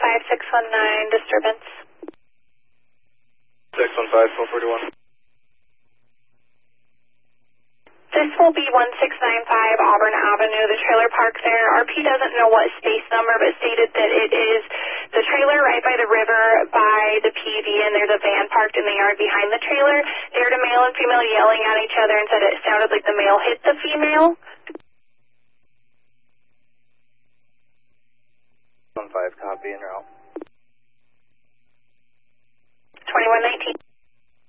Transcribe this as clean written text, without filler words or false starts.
5619 disturbance. 615, 441. This will be 1695 Auburn Avenue, the trailer park there. RP doesn't know what space number, but stated that it is the trailer right by the river by the PV, and there's a van parked in the yard behind the trailer. They heard a male and female yelling at each other and said it sounded like the male hit the female. 15, copy, and route. 2119.